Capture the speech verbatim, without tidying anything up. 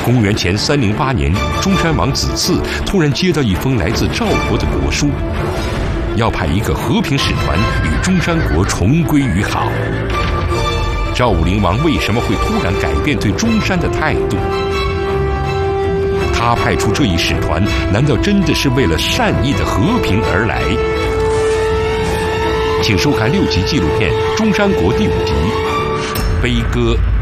公元前三零八年，中山王子嗣突然接到一封来自赵国的国书，要派一个和平使团与中山国重归于好。赵武灵王为什么会突然改变对中山的态度？他派出这一使团，难道真的是为了善意的和平而来？请收看六集纪录片《中山国》第五集《悲歌》。